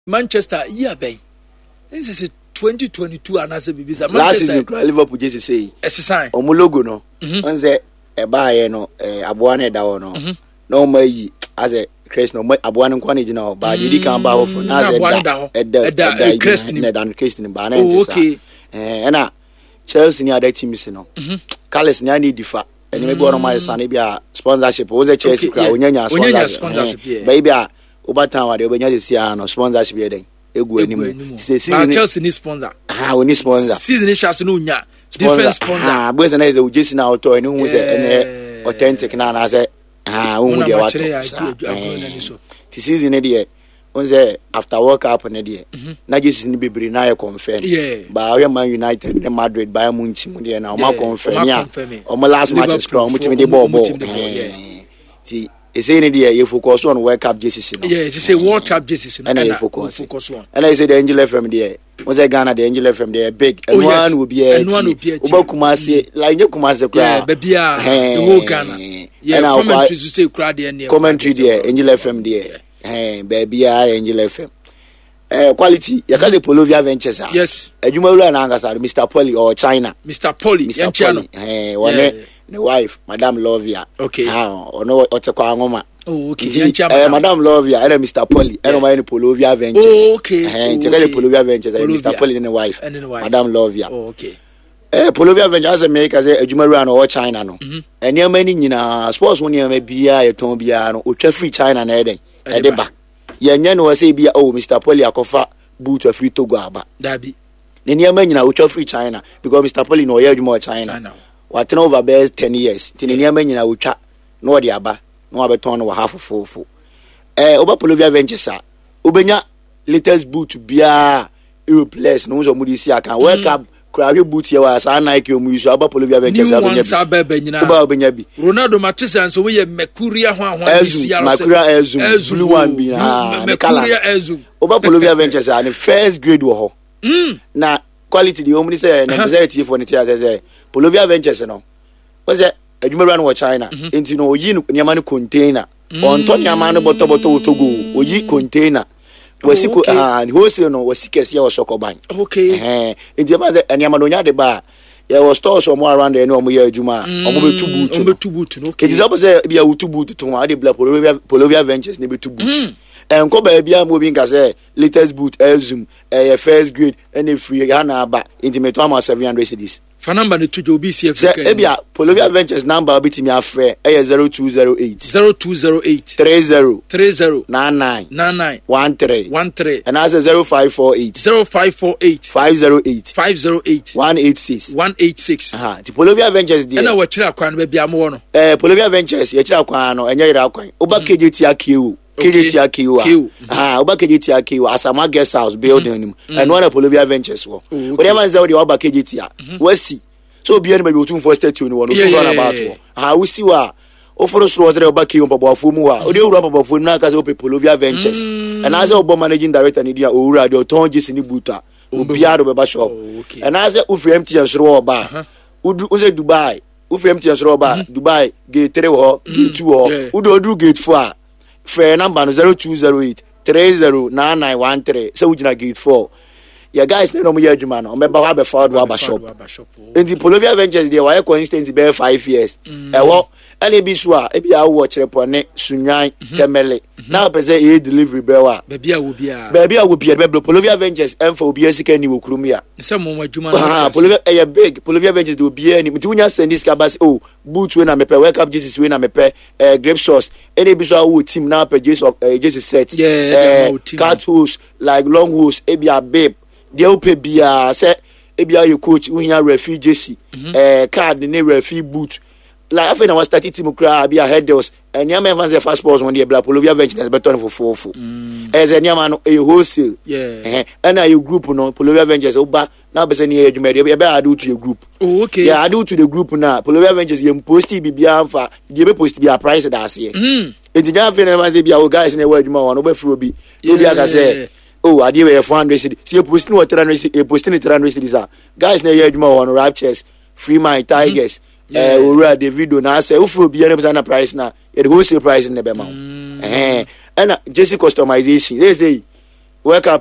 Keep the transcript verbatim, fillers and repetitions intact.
Manchester year bay. This is twenty twenty-two and as a visa. Last season Liverpool just say it's a sign. Omo logo no. On say e buy no eh aboane da no. No mai as a Christ no aboane nkwane gina ba di kan ba ho na as e da e da Christ ni da Christ ni ba na ntisa. Eh na Chelsea ni other teams no. Carlos ni ani difa. Eni me bo no my son bia sponsorship. Wo ze Chelsea kra onyanya sponsorship. Ba bia Obatan wa de obenya sisi ano sponsorship ye den egu animu se season Chelsea ni sponsor ah we ni sponsor season ni chance no nya different sponsor ah boys na the Jesse na auto eni hu se ene authentic na na se ah hu de wato ti season ne de on say after World Cup ne de na Jesse ni bebre na ye confirm ba we Man United ne Madrid Bayern Munich mu de na o ma confirm ya o mo last match strong mu timi de ball ball ti is any day you focus on World Cup jerseys no. Yeah, you say World Cup jerseys no. And you focus. focus on. And I say the Angel F M there. Once I Ghana the Angel F M there big. And oh, one yes. will be a. And one will be a. Uba Kumasi like you Kumasi crowd. Yeah, baby, the whole Ghana. Yeah, and commentary to say crowd there. Commentary there, Angel F M there. Hey, baby, I Angel F M. Eh, quality. You can the Polovia Ventures. Yes. Eh, you may learn Angasa, Mister Polly or China. Mister Polly. Mister Polly. Hey, one. The wife, Madame Lovia. Okay. Ah, or no, what's a quangoma. Oh, okay. Uh, Madame Lovia, and Mister Polly, and my Polovia Ventures. Oh, okay. And take the Polovia Ventures, and Mister Polly and the wife, and the wife, Madame Lovia. Oh, okay. Eh, Polovia Ventures make as a Jumaran or China no. And near many in a sports one year may be a Tombiano, or free China and Eden. Edeba. Yan was say be oh, Mister Polly a cofa boot a free to go about. Dabi. Then near many now, which free China because Mister Polly no year more China. What over best ten years. Tin near many now, which no the aba. No abeton wa half full full. Eh oba Polovia Ventures a obenya latest boot bia replace no so mudi si aka World Cup crowd boot here was an Nike mu use oba Polovia Ventures obenya bi oba obenya bi Ronaldo Matisa so we Mercuria ho ho si Mercuria Ezum blue one bi ah Mercuria Ezum oba Polovia Ventures a the first grade wo ho na quality the omni say na present for ne tia say Polovia Ventures no was adwuma no China enti no oyi niam no container on ton niam no boto boto Togo oyi container wasiko ah wholesale no wasikese ya osokoban okay eh enti ba de niam no nya de ba ya was stores o more around there no mo ya adwuma o mo betu boot o betu boot no okay it is opposite bia wutu boot to ade bla Polovia Polovia Ventures ne betu boot en ko ba bia mo bi nka say latest boot Elzum eh first grade and free Ghana ba enti me to am seven hundred cedis fa number ne to Obi C F K. Se ebia Polovia Ventures number obitimi afre eh zero two zero eight zero two zero eight three zero three zero nine nine nine nine one three one three and as zero five four eight zero five four eight five zero eight five zero eight one eight six one eight six. Aha, ti Polovia Ventures dia. Na wa kira kwan ba bia mo no. Eh Polovia Ventures ye kira kwan no enye yira kwan. Oba K J T A K U. K J T A K U. Ah, oba K J T A K U Asama guest house building nim. And one Polovia Ventures wo. We dey man say we dey oba K J T A. Wasi. So be anybody we tun for statue no one to run about wo. Ah, we see wa oforo so was there oba K U pabafo mu wa. O dey owura pabafo na ka say ope Polovia Ventures. And as oba managing director ni dia owura dey ton jisi ni buta. Obia do beba shop. And as u free M T N so oba. Udu uze Dubai. U free M T N so oba. Dubai gate three ho, gate two ho. Udu odu gate four. Fair number no zero two zero eight three zero nine nine one three. So we na gate four. Yeah, guys, no more judgment. I'm about to have a forward waba shop. In the Polovia Ventures, there were coincidence be five years. Eh, well, any be sure, if you watch repone, Sunyai, Temele. Now, per se, a delivery bewa. Baby, I will be a baby, I will be a Polovia Ventures, and for B S K, you will crumia. Some more Juma. Polovia, a big Polovia Ventures do be any Mutunia send this cabas. Oh, boots when I'm a pair, wake up Jesus when I'm a pair, grape sauce. Any be sure team now per Jesus of Jesus set. Yeah, cat hose, like long hose, a be a babe. They open bia say ebia your coach who here referee jersey eh card ne referee boot like after na was started team kra bia head those and yam even say fast sports one dey bla Polovia Ventures better for four four as any man a wholesale yeah eh and na your group no Polovia Ventures oba na be say ne adwuma dey be ado to your group oh okay yeah ado to the group na Polovia Ventures you post bibia amfa dey be post bia price that here mm enti na fe na man say bia o guys na we adwuma one oba free obi obi aka say oh, I did four hundred cities. See, you posting what three hundred cities, you posting three hundred cities. Guys, now you more on Raptures, Free Mind, Tigers, eh, Ura, Davido. Now I say, who will be any percent price now? It wholesale price in the Bema. Eh, and just customization. They say, wake up